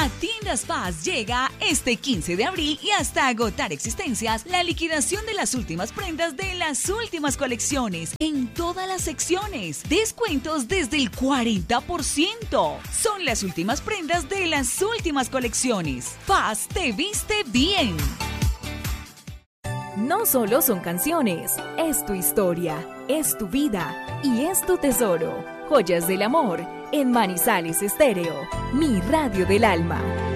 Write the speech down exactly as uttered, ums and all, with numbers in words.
A Tiendas Paz llega este quince de abril y hasta agotar existencias la liquidación de las últimas prendas de las últimas colecciones en todas las secciones. Descuentos desde el cuarenta por ciento. Son las últimas prendas de las últimas colecciones. Paz te viste bien. No solo son canciones, es tu historia, es tu vida y es tu tesoro. Joyas del amor en Manizales Estéreo, mi radio del alma.